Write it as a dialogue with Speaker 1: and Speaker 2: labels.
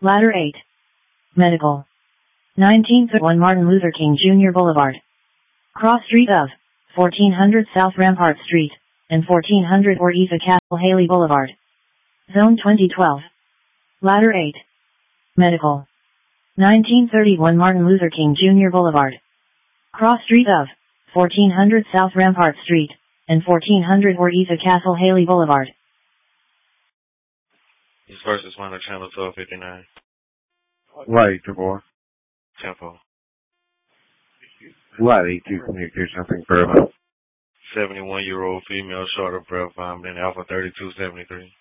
Speaker 1: Ladder 8. Medical. 1931 Martin Luther King Jr. Boulevard. Cross street of 1400 South Rampart Street, and 1400 Ortega Castle Haley Boulevard. Zone 2012. Ladder 8. Medical. 1931 Martin Luther King Jr. Boulevard. Cross street of 1400 South Rampart Street, and 1400 Ortega Castle Haley Boulevard.
Speaker 2: This versus one of channel 1259.
Speaker 3: Right, Trevor.
Speaker 2: Tempo.
Speaker 3: What, 82 communication, something further.
Speaker 2: 71-year-old female, short of breath, vomiting, Alpha 3273.